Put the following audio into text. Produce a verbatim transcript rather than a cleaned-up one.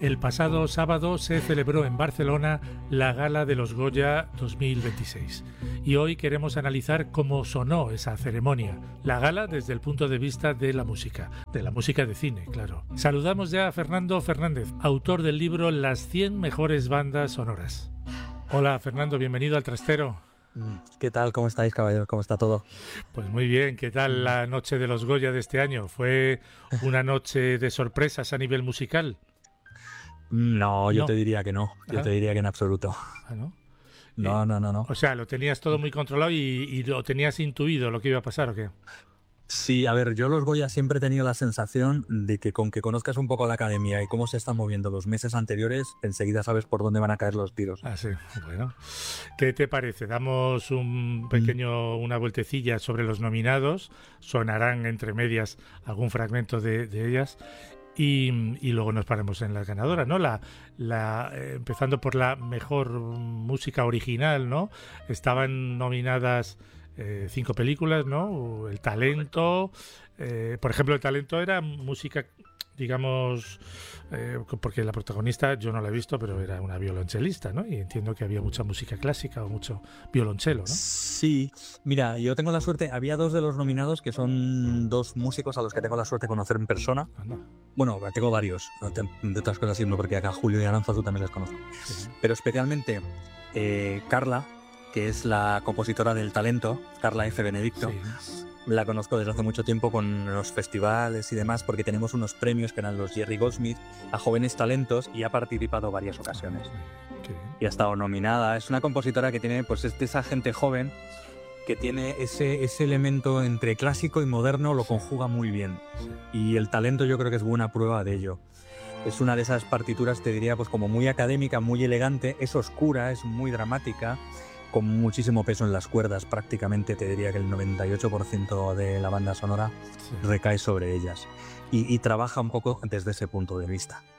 El pasado sábado se celebró en Barcelona la Gala de los Goya dos mil veintiséis y hoy queremos analizar cómo sonó esa ceremonia, la gala desde el punto de vista de la música, de la música de cine, claro. Saludamos ya a Fernando Fernández, autor del libro Las cien mejores bandas sonoras. Hola Fernando, bienvenido al Trastero. ¿Qué tal? ¿Cómo estáis, caballeros? ¿Cómo está todo? Pues muy bien. ¿Qué tal la noche de los Goya de este año? ¿Fue una noche de sorpresas a nivel musical? No, yo no. te diría que no. Yo ¿Ah? te diría que en absoluto. ¿Ah, no? No, Eh, no, no, no. O sea, lo tenías todo muy controlado y, y lo tenías intuido lo que iba a pasar, ¿o qué? Sí, a ver, yo los Goya siempre he tenido la sensación de que con que conozcas un poco la academia y cómo se están moviendo los meses anteriores, enseguida sabes por dónde van a caer los tiros. Ah, sí. Bueno. ¿Qué te parece? Damos un pequeño, una vueltecilla sobre los nominados. Sonarán entre medias algún fragmento de, de ellas. Y, y luego nos paramos en las ganadoras, ¿no? La, la, eh, empezando por la mejor música original, ¿no? Estaban nominadas eh, cinco películas, ¿no? El Talento, eh, por ejemplo, El Talento era música, digamos, eh, porque la protagonista yo no la he visto, pero era una violonchelista, ¿no? Y entiendo que había mucha música clásica o mucho violonchelo, ¿no? Sí, mira, yo tengo la suerte, había dos de los nominados que son dos músicos a los que tengo la suerte de conocer en persona. Ah, no. Bueno, tengo varios, de otras cosas sí, porque acá Julio y Aranza tú también les conozco. Sí. Pero especialmente eh, Carla, que es la compositora del Talento, Carla F. Benedicto. Sí. La conozco desde hace mucho tiempo con los festivales y demás, porque tenemos unos premios que eran los Jerry Goldsmith a jóvenes talentos y ha participado varias ocasiones. Qué bien. Y ha estado nominada. Es una compositora que tiene, pues, es de esa gente joven que tiene ese, ese elemento entre clásico y moderno, lo conjuga muy bien. Y el Talento yo creo que es buena prueba de ello. Es una de esas partituras, te diría, pues como muy académica, muy elegante, es oscura, es muy dramática, con muchísimo peso en las cuerdas. Prácticamente te diría que el noventa y ocho por ciento de la banda sonora Sí. recae sobre ellas. Y, y trabaja un poco desde ese punto de vista.